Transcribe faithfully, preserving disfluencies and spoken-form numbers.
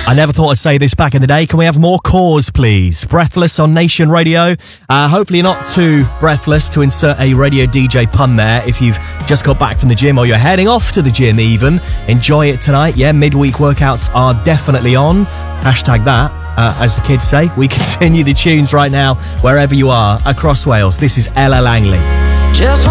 I never thought I'd say this back in the day. Can we have more Cause, please? Breathless on Nation Radio. Uh, hopefully you're not too breathless, to insert a radio D J pun there. If you've just got back from the gym or you're heading off to the gym even, enjoy it tonight. Yeah, midweek workouts are definitely on. Hashtag that, uh, as the kids say. We continue the tunes right now, wherever you are, across Wales. This is Ella Langley. Just